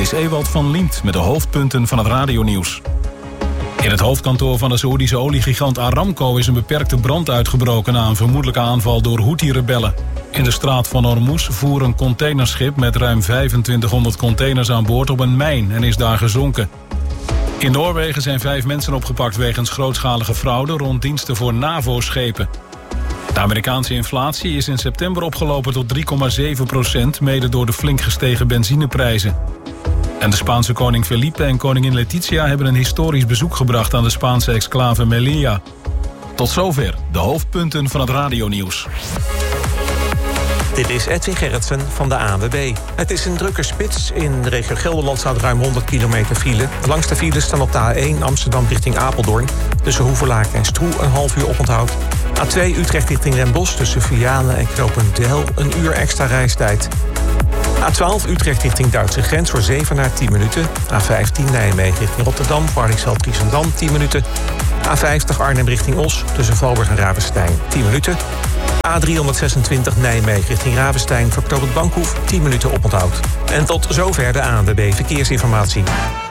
is Ewald van Liemt met de hoofdpunten van het radionieuws. In het hoofdkantoor van de Saoedische oliegigant Aramco is een beperkte brand uitgebroken na een vermoedelijke aanval door Houthi-rebellen. In de straat van Hormuz voer een containerschip met ruim 2500 containers aan boord op een mijn en is daar gezonken. In Noorwegen zijn 5 mensen opgepakt wegens grootschalige fraude rond diensten voor NAVO-schepen. De Amerikaanse inflatie is in september opgelopen tot 3,7%, mede door de flink gestegen benzineprijzen. En de Spaanse koning Felipe en koningin Letizia hebben een historisch bezoek gebracht aan de Spaanse exclave Melilla. Tot zover de hoofdpunten van het radionieuws. Dit is Edwin Gerritsen van de ANWB. Het is een drukke spits. In de regio Gelderland staat ruim 100 kilometer file. De langste files staan op de A1 Amsterdam richting Apeldoorn. Tussen Hoevelaken en Stroe een half uur oponthoud. A2 Utrecht richting Den Bosch tussen Vianen en Knopendel een uur extra reistijd. A12 Utrecht richting Duitse grens voor Zevenaar 10 minuten. A15 Nijmegen richting Rotterdam, Waardinxveld-Giessendam 10 minuten. A50 Arnhem richting Os tussen Valburg en Ravenstein 10 minuten. A326 Nijmegen richting Ravenstein voor knooppunt Bankhoef 10 minuten oponthoud. En tot zover de ANWB Verkeersinformatie.